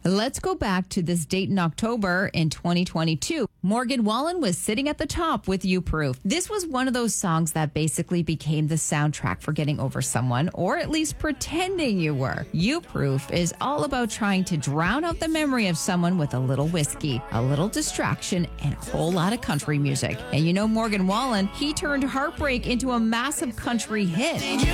Let's go back to this date in October in 2022. Morgan Wallen was sitting at the top with You Proof. This was one of those songs that basically became the soundtrack for getting over someone, or at least pretending you were. You Proof is all about trying to drown out the memory of someone with a little whiskey, a little distraction, and a whole lot of country music. And you know Morgan Wallen, he turned heartbreak into a massive country hit.